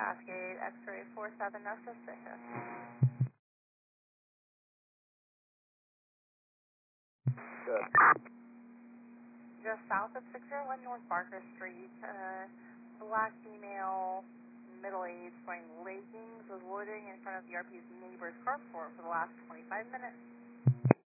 Cascade, X-ray 47, no suspicious. Good. Just south of 601 North Barker Street, black female, middle-aged, wearing leggings, was loitering in front of the RP's neighbor's carport for the last 25 minutes.